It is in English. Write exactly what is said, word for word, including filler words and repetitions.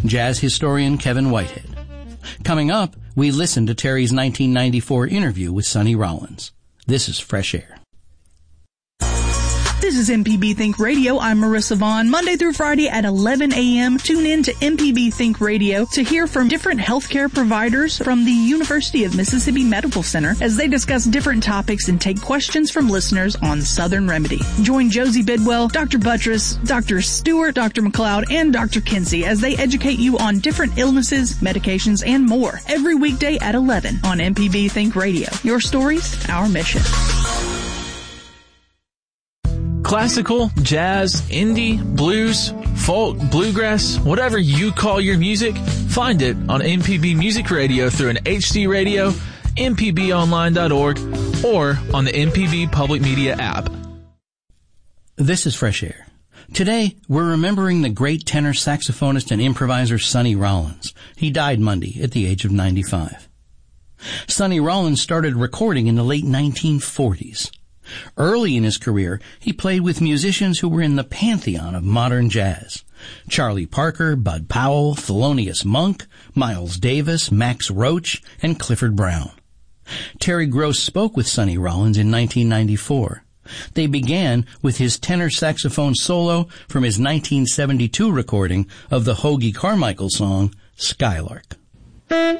jazz historian Kevin Whitehead. Coming up, we listen to Terry's nineteen ninety-four interview with Sonny Rollins. This is Fresh Air. This is M P B Think Radio. I'm Marissa Vaughn. Monday through Friday at eleven a.m. Tune in to M P B Think Radio to hear from different healthcare providers from the University of Mississippi Medical Center as they discuss different topics and take questions from listeners on Southern Remedy. Join Josie Bidwell, Doctor Buttress, Doctor Stewart, Doctor McLeod, and Doctor Kinsey as they educate you on different illnesses, medications, and more every weekday at eleven on M P B Think Radio. Your stories, our mission. Classical, jazz, indie, blues, folk, bluegrass, whatever you call your music, find it on M P B Music Radio through an H D radio, m p b online dot org, or on the M P B Public Media app. This is Fresh Air. Today, we're remembering the great tenor saxophonist and improviser Sonny Rollins. He died Monday at the age of ninety-five. Sonny Rollins started recording in the late nineteen forties. Early in his career, he played with musicians who were in the pantheon of modern jazz. Charlie Parker, Bud Powell, Thelonious Monk, Miles Davis, Max Roach, and Clifford Brown. Terry Gross spoke with Sonny Rollins in nineteen ninety-four. They began with his tenor saxophone solo from his nineteen seventy-two recording of the Hoagy Carmichael song, Skylark.